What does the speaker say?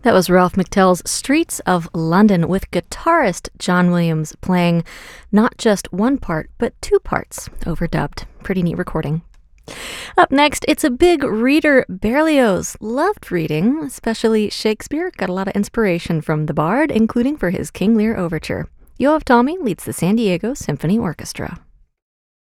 That was Ralph McTell's Streets of London with guitarist John Williams playing not just one part, but two parts, overdubbed. Pretty neat recording. Up next, it's a big reader. Berlioz loved reading, especially Shakespeare. Got a lot of inspiration from the Bard, including for his King Lear overture. Yoav Talmi leads the San Diego Symphony Orchestra.